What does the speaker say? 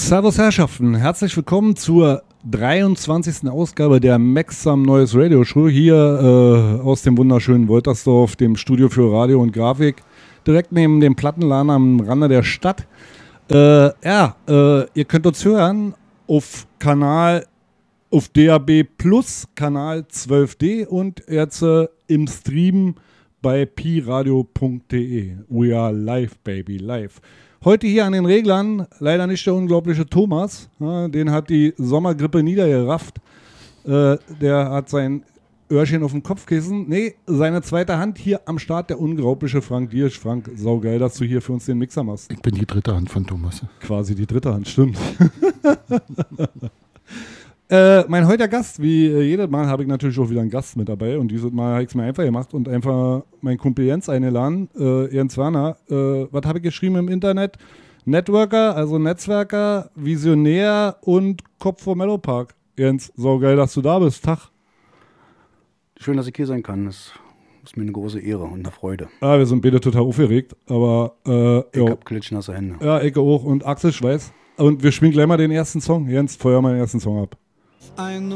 Servus Herrschaften, herzlich willkommen zur 23. Ausgabe der Maxam Neues Radio Show hier aus dem wunderschönen Woltersdorf, dem Studio für Radio und Grafik, direkt neben dem Plattenladen am Rande der Stadt. Ihr könnt uns hören auf DAB Plus, Kanal 12D und jetzt im Stream bei piradio.de. We are live, baby, live. Heute hier an den Reglern leider nicht der unglaubliche Thomas. Ja, den hat die Sommergrippe niedergerafft. Der hat sein Öhrchen auf dem Kopfkissen. Nee, seine zweite Hand hier am Start, der unglaubliche Frank Diersch. Frank, saugeil, dass du hier für uns den Mixer machst. Ich bin die dritte Hand von Thomas. Quasi die dritte Hand, stimmt. Mein heutiger Gast, wie jedes Mal, habe ich natürlich auch wieder einen Gast mit dabei. Und dieses Mal habe ich es mir einfach gemacht und einfach meinen Kumpel Jens eingeladen, Jens Werner. Was habe ich geschrieben im Internet? Networker, also Netzwerker, Visionär und Kopf vor Mellow Park. Jens, saugeil, dass du da bist. Tag. Schön, dass ich hier sein kann. Das ist mir eine große Ehre und eine Freude. Ja, wir sind beide total aufgeregt, aber ich hab klitschnasse Hände. Ja, ich auch und Achselschweiß. Und wir spielen gleich mal den ersten Song. Jens, feuer mal den ersten Song ab.